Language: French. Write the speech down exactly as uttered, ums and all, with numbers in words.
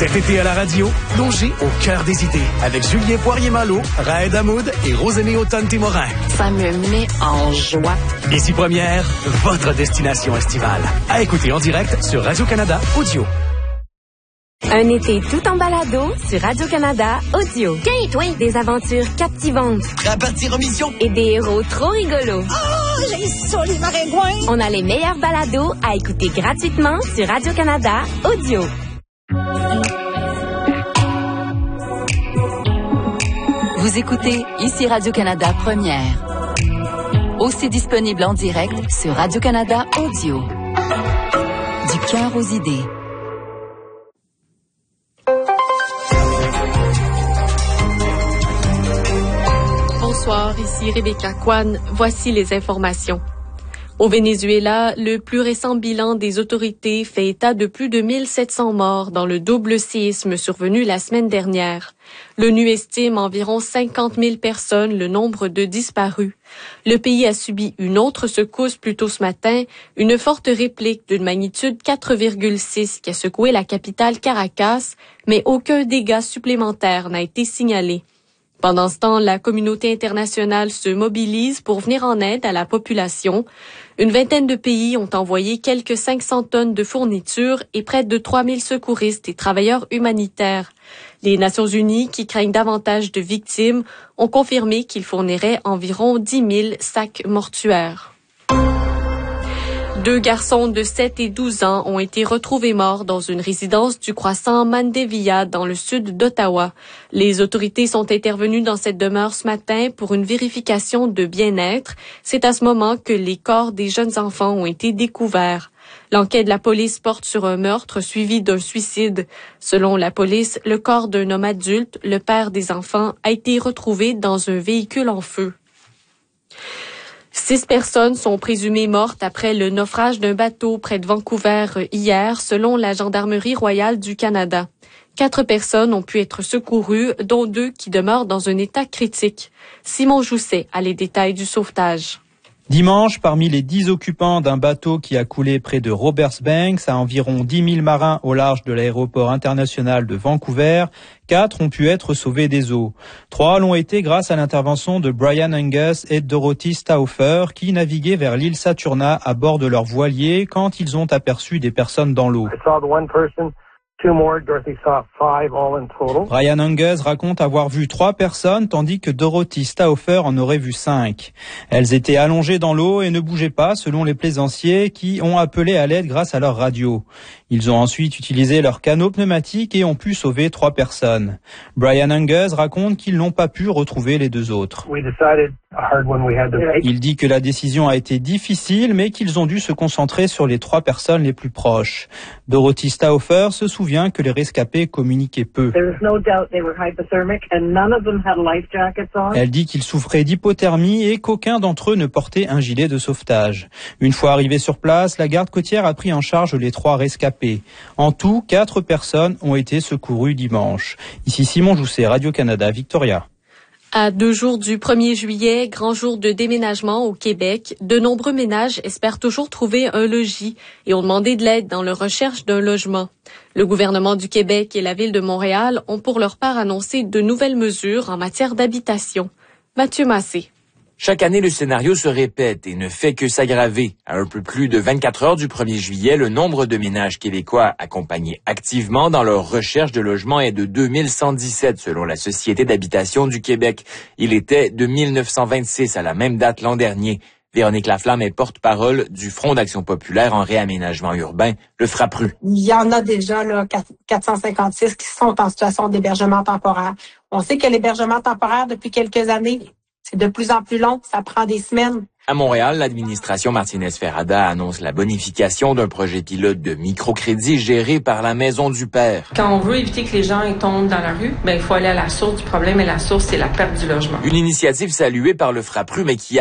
Cet été à la radio, plongez au cœur des idées avec Julien Poirier-Malo, Raed Hamoud et Rosemée Automne-Témorin. Ça me met en joie. Ici Première, votre destination estivale. À écouter en direct sur Radio-Canada Audio. Un été tout en balado sur Radio-Canada Audio. Tiens, toi, Des aventures captivantes. À partir en mission. Et des héros trop rigolos. oh, j'ai ça, les maringouins. On a les meilleurs balados à écouter gratuitement sur Radio-Canada Audio. Vous écoutez ici Radio-Canada Première. Aussi disponible en direct sur Radio-Canada Audio. Du cœur aux idées. Bonsoir, ici Rebecca Kwan. Voici les informations. Au Venezuela, le plus récent bilan des autorités fait état de plus de mille sept cents morts dans le double séisme survenu la semaine dernière. L'ONU estime environ cinquante mille personnes le nombre de disparus. Le pays a subi une autre secousse plus tôt ce matin, une forte réplique d'une magnitude quatre virgule six qui a secoué la capitale Caracas, mais aucun dégât supplémentaire n'a été signalé. Pendant ce temps, la communauté internationale se mobilise pour venir en aide à la population. Une vingtaine de pays ont envoyé quelques cinq cents tonnes de fournitures et près de trois mille secouristes et travailleurs humanitaires. Les Nations unies, qui craignent davantage de victimes, ont confirmé qu'ils fourniraient environ dix mille sacs mortuaires. Deux garçons de sept et douze ans ont été retrouvés morts dans une résidence du croissant Mandevilla dans le sud d'Ottawa. Les autorités sont intervenues dans cette demeure ce matin pour une vérification de bien-être. C'est à ce moment que les corps des jeunes enfants ont été découverts. L'enquête de la police porte sur un meurtre suivi d'un suicide. Selon la police, le corps d'un homme adulte, le père des enfants, a été retrouvé dans un véhicule en feu. Six personnes sont présumées mortes après le naufrage d'un bateau près de Vancouver hier, selon la Gendarmerie royale du Canada. Quatre personnes ont pu être secourues, dont deux qui demeurent dans un état critique. Simon Jousset a les détails du sauvetage. Dimanche, parmi les dix occupants d'un bateau qui a coulé près de Robertsbanks, à environ dix mille marins au large de l'aéroport international de Vancouver, quatre ont pu être sauvés des eaux. Trois l'ont été grâce à l'intervention de Brian Angus et Dorothy Stauffer, qui naviguaient vers l'île Saturna à bord de leur voilier quand ils ont aperçu des personnes dans l'eau. Brian Angus raconte avoir vu trois personnes tandis que Dorothy Stauffer en aurait vu cinq. Elles étaient allongées dans l'eau et ne bougeaient pas selon les plaisanciers qui ont appelé à l'aide grâce à leur radio. Ils ont ensuite utilisé leur canot pneumatique et ont pu sauver trois personnes. Brian Angus raconte qu'ils n'ont pas pu retrouver les deux autres. Il dit que la décision a été difficile mais qu'ils ont dû se concentrer sur les trois personnes les plus proches. Dorothy Stauffer se souvient que les rescapés communiquaient peu. Elle dit qu'ils souffraient d'hypothermie et qu'aucun d'entre eux ne portait un gilet de sauvetage. Une fois arrivés sur place, la garde côtière a pris en charge les trois rescapés. En tout, quatre personnes ont été secourues dimanche. Ici Simon Jousset, Radio-Canada, Victoria. À deux jours du premier juillet, grand jour de déménagement au Québec, de nombreux ménages espèrent toujours trouver un logis et ont demandé de l'aide dans leur recherche d'un logement. Le gouvernement du Québec et la Ville de Montréal ont pour leur part annoncé de nouvelles mesures en matière d'habitation. Mathieu Massé. Chaque année, le scénario se répète et ne fait que s'aggraver. À un peu plus de vingt-quatre heures du premier juillet, le nombre de ménages québécois accompagnés activement dans leur recherche de logement est de deux mille cent dix-sept selon la Société d'habitation du Québec. Il était de mille neuf cent vingt-six à la même date l'an dernier. Véronique Laflamme est porte-parole du Front d'action populaire en réaménagement urbain, le FRAPRU. Il y en a déjà là, quatre cent cinquante-six qui sont en situation d'hébergement temporaire. On sait que l'hébergement temporaire, depuis quelques années, c'est de plus en plus long, ça prend des semaines. À Montréal, l'administration Martinez-Ferrada annonce la bonification d'un projet pilote de microcrédit géré par la Maison du Père. Quand on veut éviter que les gens ils tombent dans la rue, ben il faut aller à la source du problème et la source, c'est la perte du logement. Une initiative saluée par le FRAPRU, mais qui